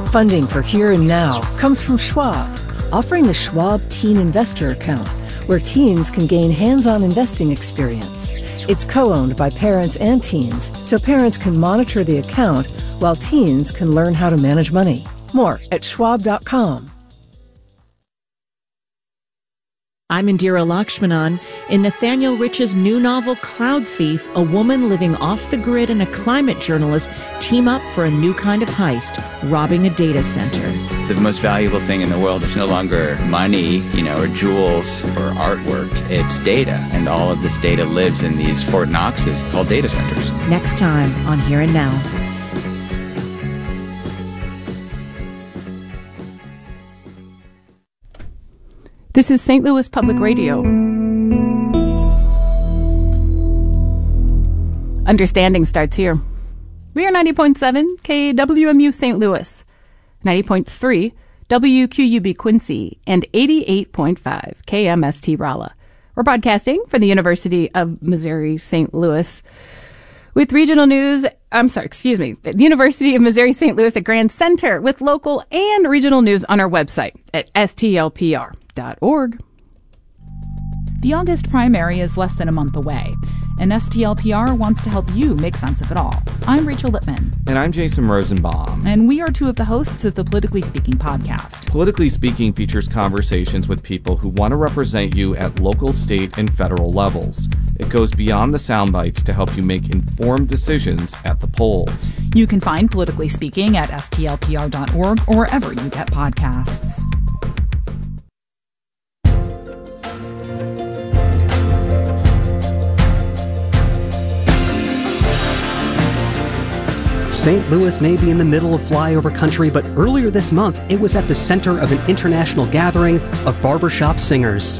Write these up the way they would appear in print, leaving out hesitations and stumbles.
Funding for Here and Now comes from Schwab, offering the Schwab Teen Investor Account, where teens can gain hands-on investing experience. It's co-owned by parents and teens, so parents can monitor the account while teens can learn how to manage money. More at schwab.com. I'm Indira Lakshmanan. In Nathaniel Rich's new novel, Cloud Thief, a woman living off the grid and a climate journalist team up for a new kind of heist, robbing a data center. The most valuable thing in the world is no longer money, or jewels or artwork. It's data. And all of this data lives in these Fort Knoxes called data centers. Next time on Here and Now. This is St. Louis Public Radio. Understanding starts here. We are 90.7 KWMU St. Louis, 90.3 WQUB Quincy, and 88.5 KMST Rolla. We're broadcasting from the University of Missouri St. Louis with regional news. The University of Missouri St. Louis at Grand Center with local and regional news on our website at stlpr.org. The August primary is less than a month away, and STLPR wants to help you make sense of it all. I'm Rachel Lippman. And I'm Jason Rosenbaum. And we are two of the hosts of the Politically Speaking podcast. Politically Speaking features conversations with people who want to represent you at local, state, and federal levels. It goes beyond the sound bites to help you make informed decisions at the polls. You can find Politically Speaking at stlpr.org or wherever you get podcasts. St. Louis may be in the middle of flyover country, but earlier this month, it was at the center of an international gathering of barbershop singers.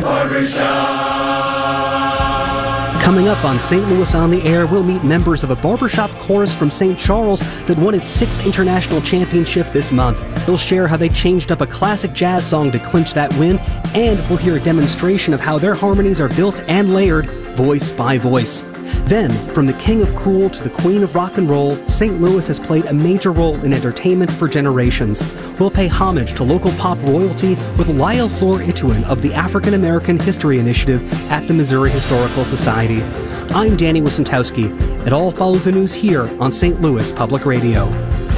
Coming up on St. Louis on the Air, we'll meet members of a barbershop chorus from St. Charles that won its 6th international championship this month. They'll share how they changed up a classic jazz song to clinch that win, and we'll hear a demonstration of how their harmonies are built and layered, voice by voice. Then, from the king of cool to the queen of rock and roll, St. Louis has played a major role in entertainment for generations. We'll pay homage to local pop royalty with Lyle Flor Ituin of the African American History Initiative at the Missouri Historical Society. I'm Danny Wysentowski. It all follows the news here on St. Louis Public Radio.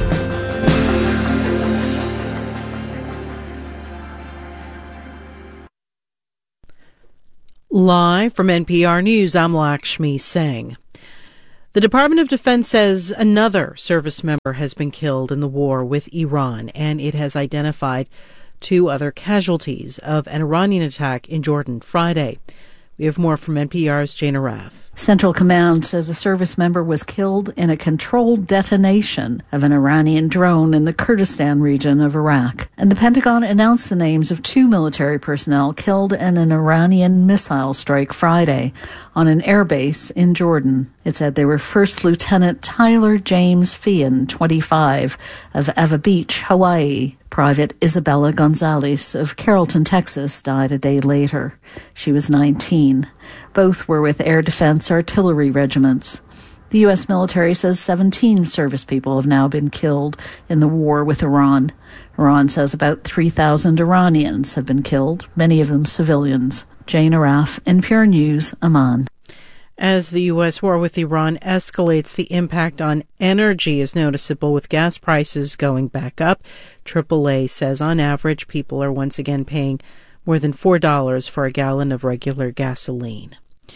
Live from NPR News, I'm Lakshmi Singh. The Department of Defense says another service member has been killed in the war with Iran, and it has identified 2 other casualties of an Iranian attack in Jordan Friday. We have more from NPR's Jana Rath. Central Command says a service member was killed in a controlled detonation of an Iranian drone in the Kurdistan region of Iraq. And the Pentagon announced the names of 2 military personnel killed in an Iranian missile strike Friday on an airbase in Jordan. It said they were First Lieutenant Tyler James Feehan, 25, of Eva Beach, Hawaii. Private Isabella Gonzalez of Carrollton, Texas, died a day later. She was 19. Both were with Air Defense Artillery regiments. The U.S. military says 17 service people have now been killed in the war with Iran. Iran says about 3,000 Iranians have been killed, many of them civilians. Jane Araf, NPR News, Amman. As the U.S. war with Iran escalates, the impact on energy is noticeable, with gas prices going back up. AAA says on average people are once again paying more than $4 for a gallon of regular gasoline.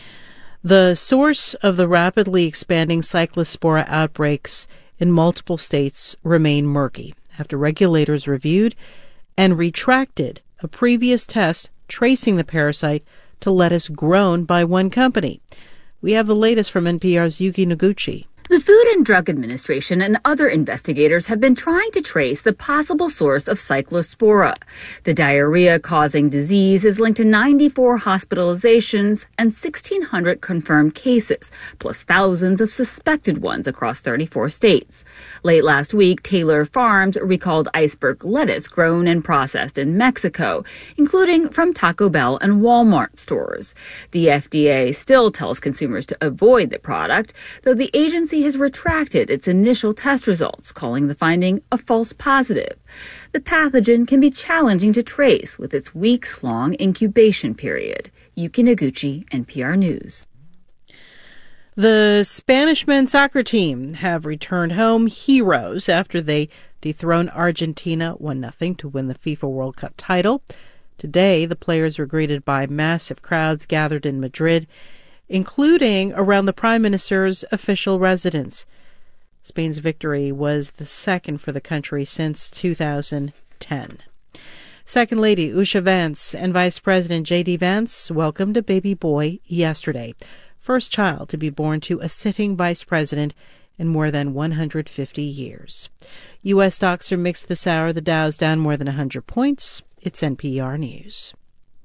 The source of the rapidly expanding cyclospora outbreaks in multiple states remain murky after regulators reviewed and retracted a previous test tracing the parasite to lettuce grown by one company. We have the latest from NPR's Yuki Noguchi. The Food and Drug Administration and other investigators have been trying to trace the possible source of cyclospora. The diarrhea-causing disease is linked to 94 hospitalizations and 1,600 confirmed cases, plus thousands of suspected ones across 34 states. Late last week, Taylor Farms recalled iceberg lettuce grown and processed in Mexico, including from Taco Bell and Walmart stores. The FDA still tells consumers to avoid the product, though the agency agency has retracted its initial test results, calling the finding a false positive. The pathogen can be challenging to trace with its weeks-long incubation period. Yuki Noguchi, NPR News. The Spanish men's soccer team have returned home heroes after they dethroned Argentina 1-0 to win the FIFA World Cup title. Today, the players were greeted by massive crowds gathered in Madrid, including around the Prime Minister's official residence. Spain's victory was the second for the country since 2010. Second Lady Usha Vance and Vice President J.D. Vance welcomed a baby boy yesterday, first child to be born to a sitting vice president in more than 150 years. U.S. stocks are mixed this hour. The Dow's down more than 100 points. It's NPR News.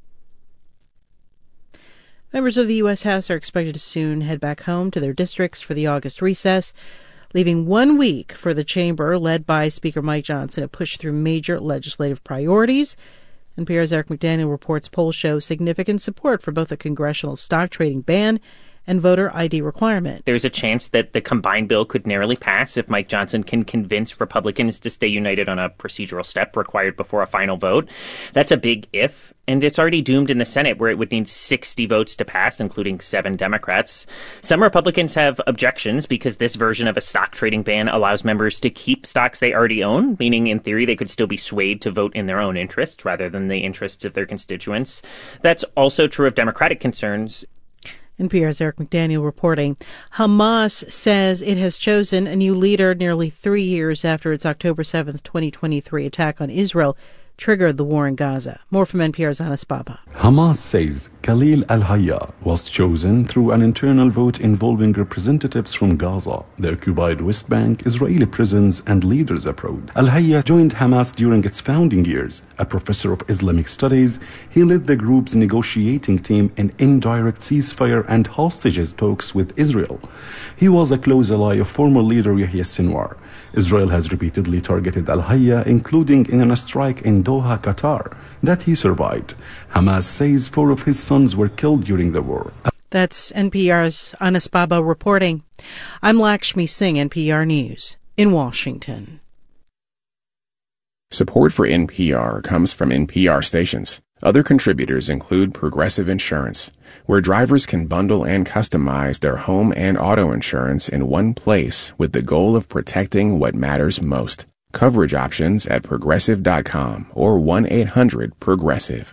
Members of the U.S. House are expected to soon head back home to their districts for the August recess, leaving 1 week for the chamber, led by Speaker Mike Johnson, to push through major legislative priorities. NPR's Eric McDaniel reports polls show significant support for both a congressional stock trading ban and voter ID requirement. There's a chance that the combined bill could narrowly pass if Mike Johnson can convince Republicans to stay united on a procedural step required before a final vote. That's a big if, and it's already doomed in the Senate, where it would need 60 votes to pass, including 7 Democrats. Some Republicans have objections because this version of a stock trading ban allows members to keep stocks they already own, meaning in theory they could still be swayed to vote in their own interest rather than the interests of their constituents. That's also true of Democratic concerns. NPR's Eric McDaniel reporting. Hamas says it has chosen a new leader nearly 3 years after its October 7th, 2023 attack on Israel triggered the war in Gaza. More from NPR's Anas Baba. Hamas says Khalil al-Hayya was chosen through an internal vote involving representatives from Gaza, the occupied West Bank, Israeli prisons, and leaders abroad. Al-Hayya joined Hamas during its founding years. A professor of Islamic studies, he led the group's negotiating team in indirect ceasefire and hostages talks with Israel. He was a close ally of former leader Yahya Sinwar. Israel has repeatedly targeted al-Hayya, including in a strike in Doha, Qatar, that he survived. Hamas says 4 of his sons were killed during the war. That's NPR's Anas Baba reporting. I'm Lakshmi Singh, NPR News, in Washington. Support for NPR comes from NPR stations. Other contributors include Progressive Insurance, where drivers can bundle and customize their home and auto insurance in one place with the goal of protecting what matters most. Coverage options at Progressive.com or 1-800-PROGRESSIVE.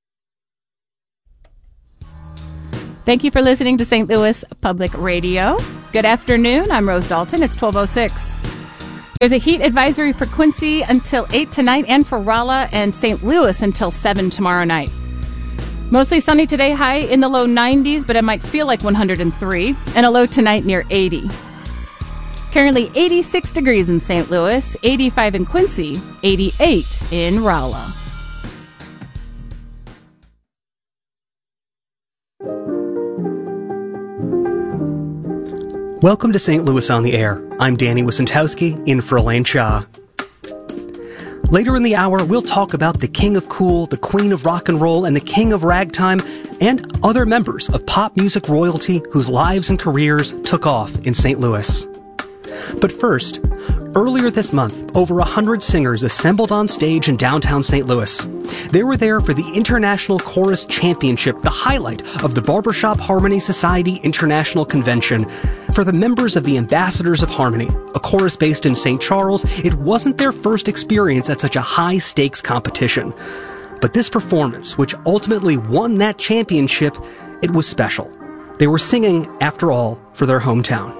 Thank you for listening to St. Louis Public Radio. Good afternoon. I'm Rose Dalton. It's 12:06. There's a heat advisory for Quincy until 8 tonight and for Rolla and St. Louis until 7 tomorrow night. Mostly sunny today, high in the low 90s, but it might feel like 103, and a low tonight near 80. Currently 86 degrees in St. Louis, 85 in Quincy, 88 in Rolla. Welcome to St. Louis on the Air. I'm Danny Wysentowski, in for Elaine Cha. Later in the hour, we'll talk about the king of cool, the queen of rock and roll, and the king of ragtime, and other members of pop music royalty whose lives and careers took off in St. Louis. But first, earlier this month, over 100 singers assembled on stage in downtown St. Louis. They were there for the International Chorus Championship, the highlight of the Barbershop Harmony Society International Convention. For the members of the Ambassadors of Harmony, a chorus based in St. Charles, it wasn't their first experience at such a high-stakes competition. But this performance, which ultimately won that championship, it was special. They were singing, after all, for their hometown.